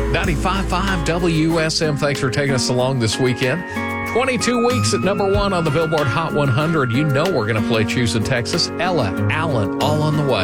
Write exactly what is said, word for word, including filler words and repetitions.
ninety-five point five W S M. Thanks for taking us along this weekend. twenty-two weeks at number one on the Billboard Hot one hundred. You know we're going to play Choosing Texas. Ella Allen, all on the way.